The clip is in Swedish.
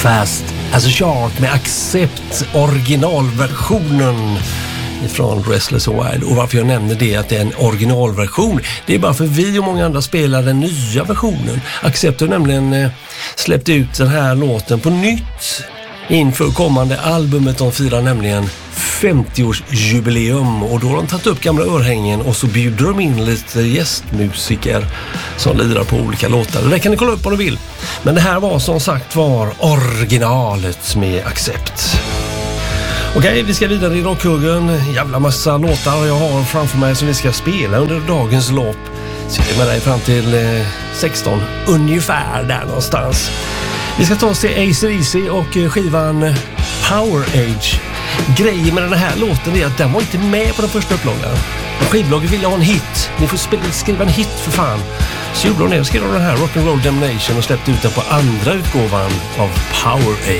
Fast as a Shark med Accept, originalversionen från Restless and Wild. Och varför jag nämner det att det är en originalversion, det är bara för vi och många andra spelar den nya versionen. Accept har nämligen släppt ut den här låten på nytt inför kommande albumet. De firar nämligen 50-årsjubileum och då har de tagit upp gamla örhängen och så bjuder de in lite gästmusiker som lirar på olika låtar. Det kan ni kolla upp om ni vill. Men det här var som sagt var originalet med Accept. Okej, vi ska vidare i rockhuggen. Jävla massa låtar jag har framför mig som vi ska spela under dagens lopp. Sitter med dig fram till 16, ungefär där någonstans. Vi ska ta oss till AC/DC och skivan Power Age. Grejen med den här låten är att den var inte med på den första upplagan. Skivbolaget ville ha en hit. Ni får skriva en hit för fan. Så gjorde de det och skrev den här Rock'n'Roll Damnation och släppte ut den på andra utgåvan av Power Age.